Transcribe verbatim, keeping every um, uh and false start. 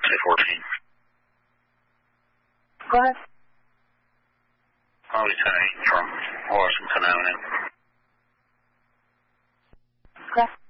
say fourteen. Go ahead. Molly ten eight from Washington Avenue. Okay.